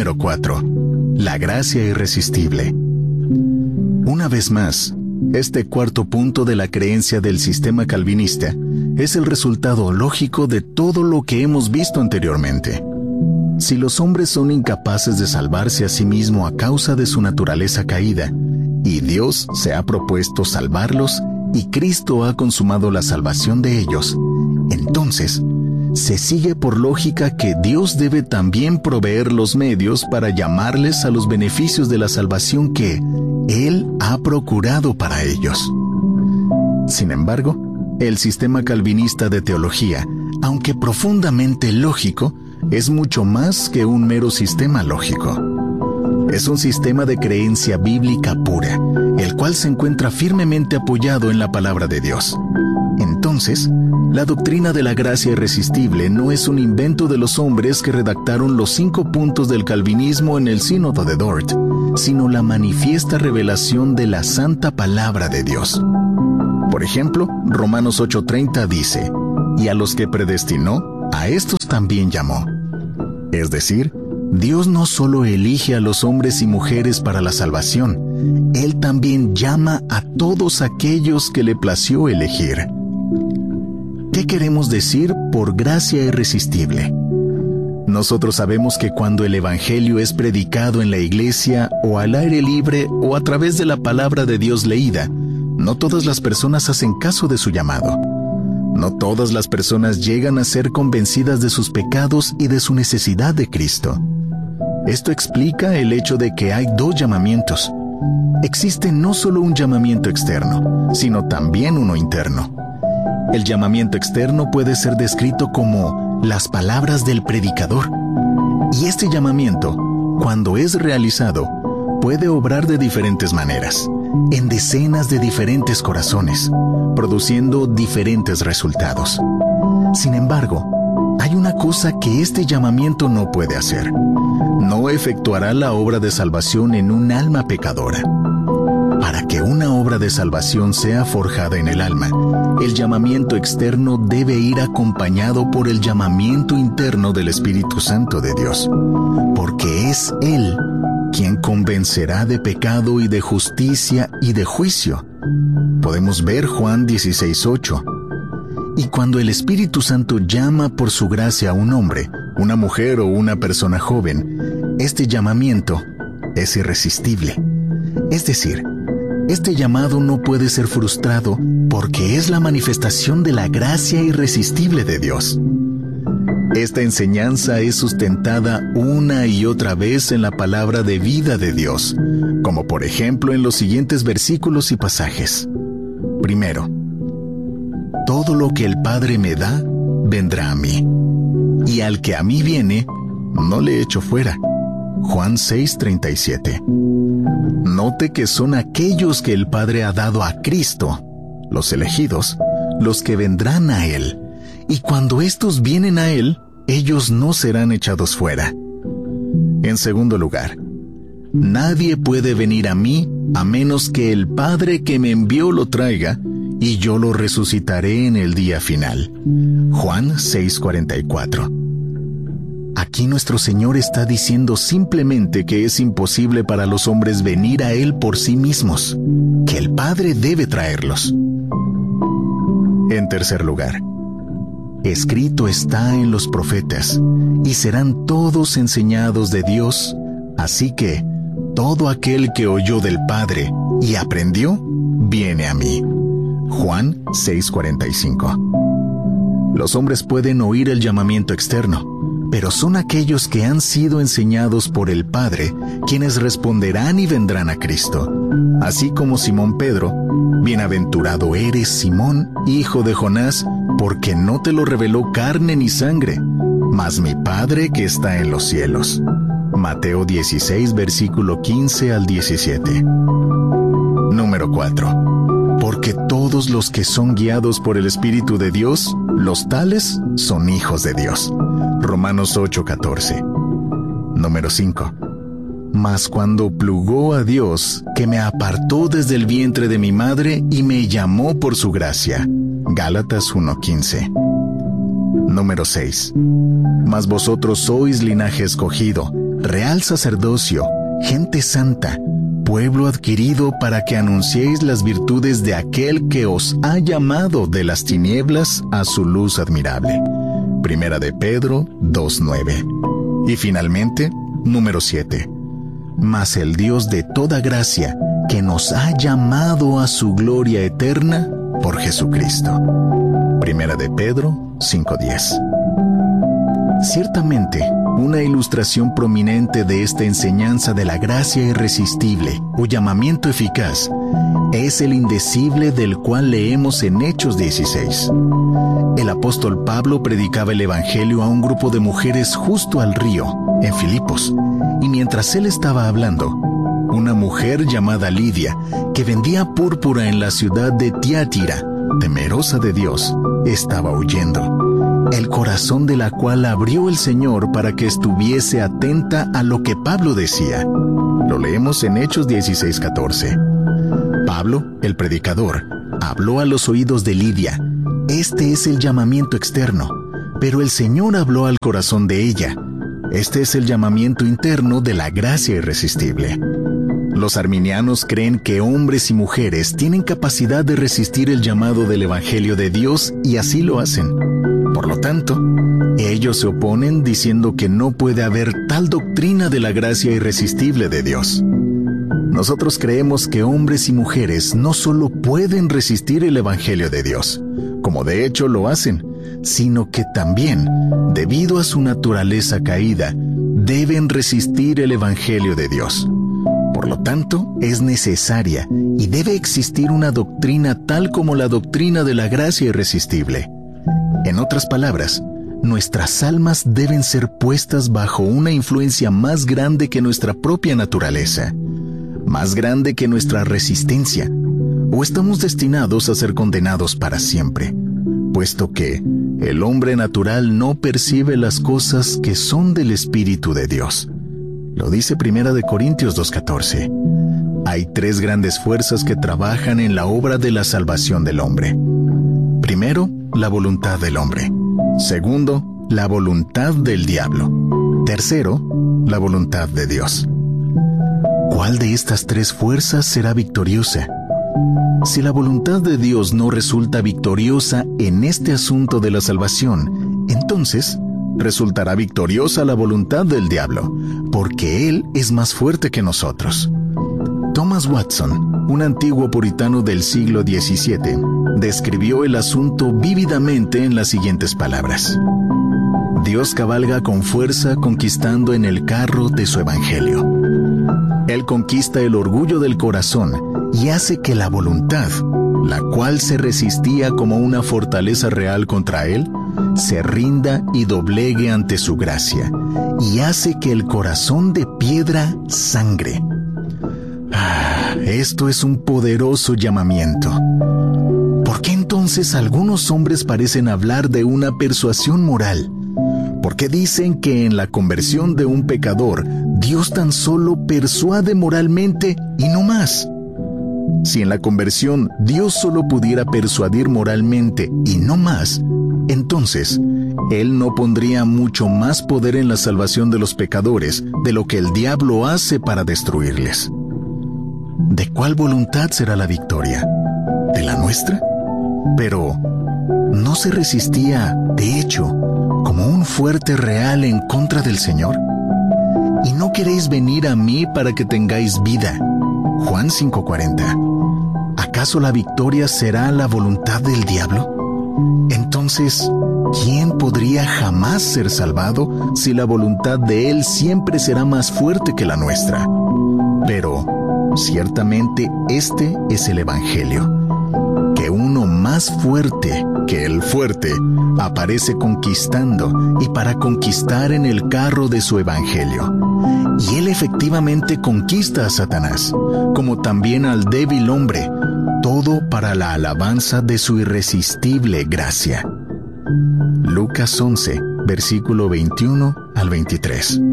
Número 4. La gracia irresistible. Una vez más, este cuarto punto de la creencia del sistema calvinista es el resultado lógico de todo lo que hemos visto anteriormente. Si los hombres son incapaces de salvarse a sí mismos a causa de su naturaleza caída, y Dios se ha propuesto salvarlos, y Cristo ha consumado la salvación de ellos, entonces, se sigue por lógica que Dios debe también proveer los medios para llamarles a los beneficios de la salvación que Él ha procurado para ellos. Sin embargo, el sistema calvinista de teología, aunque profundamente lógico, es mucho más que un mero sistema lógico. Es un sistema de creencia bíblica pura, el cual se encuentra firmemente apoyado en la palabra de Dios. Entonces, la doctrina de la gracia irresistible no es un invento de los hombres que redactaron los 5 puntos del calvinismo en el Sínodo de Dort, sino la manifiesta revelación de la santa palabra de Dios. Por ejemplo, Romanos 8:30 dice, «Y a los que predestinó, a estos también llamó». Es decir, Dios no solo elige a los hombres y mujeres para la salvación, Él también llama a todos aquellos que le plació elegir. ¿Qué queremos decir por gracia irresistible? Nosotros sabemos que cuando el Evangelio es predicado en la iglesia o al aire libre o a través de la palabra de Dios leída, no todas las personas hacen caso de su llamado. No todas las personas llegan a ser convencidas de sus pecados y de su necesidad de Cristo. Esto explica el hecho de que hay 2 llamamientos. Existe no solo un llamamiento externo, sino también uno interno. El llamamiento externo puede ser descrito como las palabras del predicador. Y este llamamiento, cuando es realizado, puede obrar de diferentes maneras, en decenas de diferentes corazones, produciendo diferentes resultados. Sin embargo, hay una cosa que este llamamiento no puede hacer. No efectuará la obra de salvación en un alma pecadora. Para que una obra de salvación sea forjada en el alma, el llamamiento externo debe ir acompañado por el llamamiento interno del Espíritu Santo de Dios, porque es Él quien convencerá de pecado y de justicia y de juicio. Podemos ver Juan 16:8. Y cuando el Espíritu Santo llama por su gracia a un hombre, una mujer o una persona joven, este llamamiento es irresistible. Es decir, este llamado no puede ser frustrado porque es la manifestación de la gracia irresistible de Dios. Esta enseñanza es sustentada una y otra vez en la palabra de vida de Dios, como por ejemplo en los siguientes versículos y pasajes. Primero, todo lo que el Padre me da, vendrá a mí, y al que a mí viene, no le echo fuera. Juan 6:37. Note que son aquellos que el Padre ha dado a Cristo, los elegidos, los que vendrán a Él, y cuando estos vienen a Él, ellos no serán echados fuera. En segundo lugar, nadie puede venir a mí a menos que el Padre que me envió lo traiga, y yo lo resucitaré en el día final. Juan 6:44. Aquí nuestro Señor está diciendo simplemente que es imposible para los hombres venir a Él por sí mismos, que el Padre debe traerlos. En tercer lugar, escrito está en los profetas, y serán todos enseñados de Dios, así que todo aquel que oyó del Padre y aprendió, viene a mí. Juan 6:45. Los hombres pueden oír el llamamiento externo, pero son aquellos que han sido enseñados por el Padre quienes responderán y vendrán a Cristo. Así como Simón Pedro, bienaventurado eres, Simón, hijo de Jonás, porque no te lo reveló carne ni sangre, mas mi Padre que está en los cielos. Mateo 16, versículo 15 al 17. Número 4. Porque todos los que son guiados por el Espíritu de Dios, los tales son hijos de Dios. Romanos 8:14. Número 5. Mas cuando plugó a Dios, que me apartó desde el vientre de mi madre y me llamó por su gracia. Gálatas 1:15. Número 6. Mas vosotros sois linaje escogido, real sacerdocio, gente santa, pueblo adquirido para que anunciéis las virtudes de aquel que os ha llamado de las tinieblas a su luz admirable. Primera de Pedro 2:9. Y finalmente, número 7. Mas el Dios de toda gracia, que nos ha llamado a su gloria eterna por Jesucristo. Primera de Pedro 5:10. Ciertamente, una ilustración prominente de esta enseñanza de la gracia irresistible, o llamamiento eficaz, es el indecible del cual leemos en Hechos 16. El apóstol Pablo predicaba el Evangelio a un grupo de mujeres justo al río, en Filipos, y mientras él estaba hablando, una mujer llamada Lidia, que vendía púrpura en la ciudad de Tiatira, temerosa de Dios, estaba huyendo, el corazón de la cual abrió el Señor para que estuviese atenta a lo que Pablo decía. Lo leemos en Hechos 16:14. Pablo, el predicador, habló a los oídos de Lidia. Este es el llamamiento externo, pero el Señor habló al corazón de ella. Este es el llamamiento interno de la gracia irresistible. Los arminianos creen que hombres y mujeres tienen capacidad de resistir el llamado del Evangelio de Dios y así lo hacen. Por lo tanto, ellos se oponen diciendo que no puede haber tal doctrina de la gracia irresistible de Dios. Nosotros creemos que hombres y mujeres no solo pueden resistir el Evangelio de Dios, como de hecho lo hacen, sino que también, debido a su naturaleza caída, deben resistir el Evangelio de Dios. Por lo tanto, es necesaria y debe existir una doctrina tal como la doctrina de la gracia irresistible. En otras palabras, nuestras almas deben ser puestas bajo una influencia más grande que nuestra propia naturaleza, más grande que nuestra resistencia, o estamos destinados a ser condenados para siempre, puesto que el hombre natural no percibe las cosas que son del Espíritu de Dios. Lo dice 1 Corintios 2:14. Hay 3 grandes fuerzas que trabajan en la obra de la salvación del hombre. Primero, la voluntad del hombre. Segundo, la voluntad del diablo. Tercero, la voluntad de Dios. ¿Cuál de estas 3 fuerzas será victoriosa? Si la voluntad de Dios no resulta victoriosa en este asunto de la salvación, entonces resultará victoriosa la voluntad del diablo, porque él es más fuerte que nosotros. Thomas Watson, un antiguo puritano del siglo XVII, describió el asunto vívidamente en las siguientes palabras: Dios cabalga con fuerza conquistando en el carro de su evangelio. Él conquista el orgullo del corazón y hace que la voluntad, la cual se resistía como una fortaleza real contra él, se rinda y doblegue ante su gracia, y hace que el corazón de piedra sangre. Esto es un poderoso llamamiento. ¿Por qué entonces algunos hombres parecen hablar de una persuasión moral? ¿Por qué dicen que en la conversión de un pecador, Dios tan solo persuade moralmente y no más? Si en la conversión Dios solo pudiera persuadir moralmente y no más, entonces Él no pondría mucho más poder en la salvación de los pecadores de lo que el diablo hace para destruirles. ¿De cuál voluntad será la victoria? ¿De la nuestra? Pero ¿no se resistía, de hecho, como un fuerte real en contra del Señor? ¿Y no queréis venir a mí para que tengáis vida? Juan 5:40. ¿Acaso la victoria será la voluntad del diablo? Entonces, ¿quién podría jamás ser salvado si la voluntad de Él siempre será más fuerte que la nuestra? Pero, ciertamente, este es el Evangelio, que uno más fuerte que el fuerte aparece conquistando y para conquistar en el carro de su Evangelio. Y Él efectivamente conquista a Satanás, como también al débil hombre, todo para la alabanza de su irresistible gracia. Lucas 11, versículo 21 al 23.